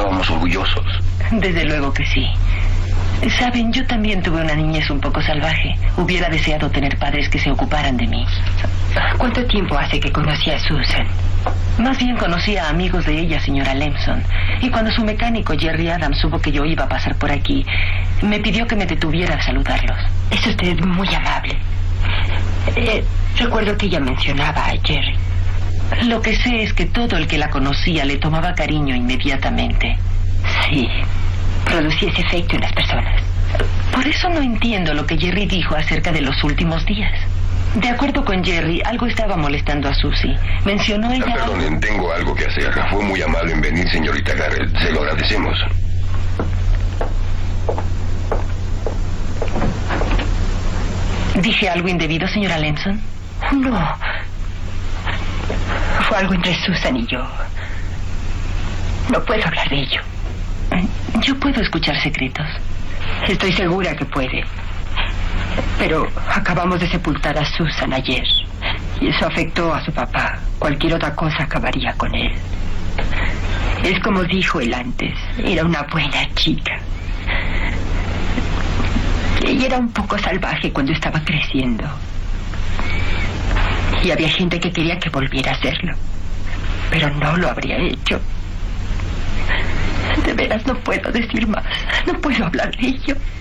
estábamos orgullosos. Desde luego que sí. Saben, yo también tuve una niñez un poco salvaje. Hubiera deseado tener padres que se ocuparan de mí. ¿Cuánto tiempo hace que conocí a Susan? Más bien conocí a amigos de ella, señora Lemson. Y cuando su mecánico Jerry Adams supo que yo iba a pasar por aquí, me pidió que me detuviera a saludarlos. Es usted muy amable. Recuerdo que ella mencionaba a Jerry. Lo que sé es que todo el que la conocía le tomaba cariño inmediatamente. Sí, producía ese efecto en las personas. Por eso no entiendo lo que Jerry dijo acerca de los últimos días. De acuerdo con Jerry, algo estaba molestando a Susie. Mencionó ella... Perdonen, tengo algo que hacer. Fue muy amable en venir, señorita Garrett. Se lo agradecemos. ¿Dije algo indebido, señora Lemson? No. Fue algo entre Susan y yo. No puedo hablar de ello. Yo puedo escuchar secretos. Estoy segura que puede. Pero acabamos de sepultar a Susan ayer. Y eso afectó a su papá. Cualquier otra cosa acabaría con él. Es como dijo él antes. Era una buena chica. Ella era un poco salvaje cuando estaba creciendo. Y había gente que quería que volviera a hacerlo. Pero no lo habría hecho. De veras no puedo decir más. No puedo hablar de ello.